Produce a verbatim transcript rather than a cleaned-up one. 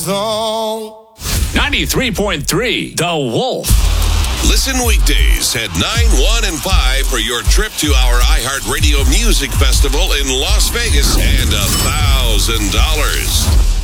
song. ninety-three point three, The Wolf. Listen weekdays at nine, one, and five for your trip to our iHeartRadio Music Festival in Las Vegas and a thousand dollars.